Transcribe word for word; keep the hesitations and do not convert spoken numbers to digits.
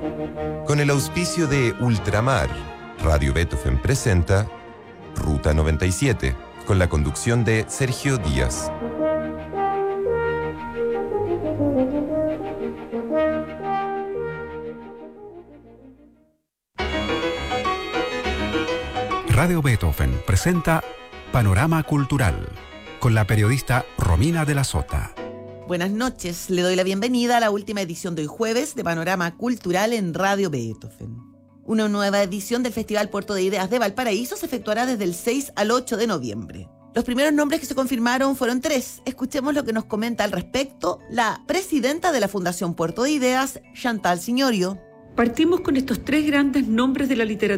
Con el auspicio de Ultramar, Radio Beethoven presenta Ruta noventa y siete, con la conducción de Sergio Díaz. Radio Beethoven presenta Panorama Cultural, con la periodista Romina de la Sota. Buenas noches, le doy la bienvenida a la última edición de hoy jueves de Panorama Cultural en Radio Beethoven. Una nueva edición del Festival Puerto de Ideas de Valparaíso se efectuará desde el seis al ocho de noviembre. Los primeros nombres que se confirmaron fueron tres. Escuchemos lo que nos comenta al respecto la presidenta de la Fundación Puerto de Ideas, Chantal Signorio. Partimos con estos tres grandes nombres de la literatura